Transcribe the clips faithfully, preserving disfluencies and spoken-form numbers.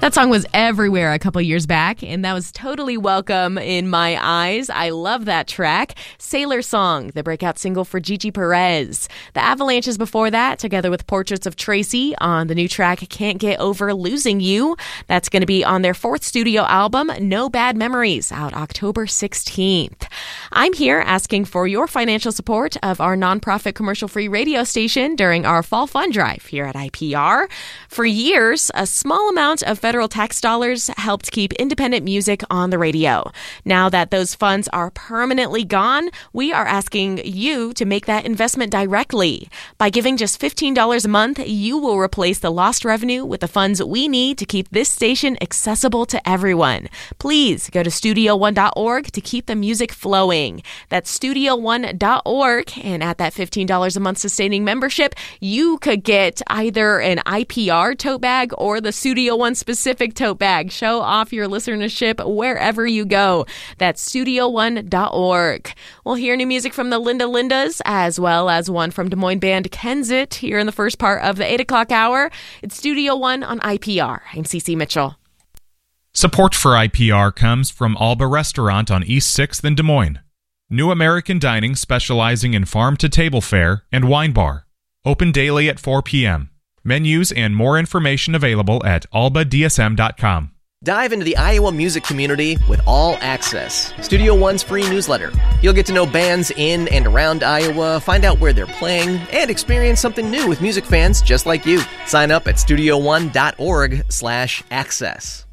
That song was everywhere a couple years back, and that was totally welcome in my eyes. I love that track. Sailor Song, the breakout single for Gigi Perez. The Avalanches before that, together with Portraits of Tracy on the new track Can't Get Over Losing You. That's going to be on their fourth studio album, No Bad Memories, out October sixteenth. I'm here asking for your financial support of our nonprofit commercial-free radio station during our Fall Fund Drive here at I P R. For years, a small amount of federal tax dollars helped keep independent music on the radio. Now that those funds are permanently gone, we are asking you to make that investment directly. By giving just fifteen dollars a month, you will replace the lost revenue with the funds we need to keep this station accessible to everyone. Please go to studio one dot org to keep the music flowing. That's studio one dot org, and at that fifteen dollars a month sustaining membership, you could get either an I P R tote bag or the Studio One specific tote bag. Show off your listenership wherever you go. That's studio one dot org. We'll hear new music from the Linda Lindas, as well as one from Des Moines band Kensit here in the first part of the eight o'clock hour. It's Studio One on I P R. I'm Cece Mitchell. Support for I P R comes from Alba Restaurant on East sixth in Des Moines. New American Dining specializing in farm-to-table fare and wine bar. Open daily at four p.m. Menus and more information available at alba d s m dot com. Dive into the Iowa music community with All Access, Studio One's free newsletter. You'll get to know bands in and around Iowa, find out where they're playing, and experience something new with music fans just like you. Sign up at studio one dot org slash access.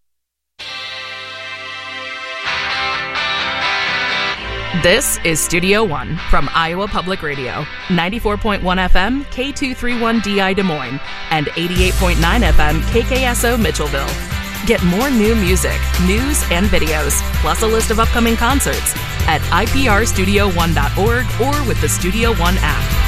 This is Studio One from Iowa Public Radio, ninety-four point one F M, K two thirty-one D I Des Moines, and eighty-eight point nine F M, K K S O Mitchellville. Get more new music, news, and videos, plus a list of upcoming concerts at I P R studio one dot org or with the Studio One app.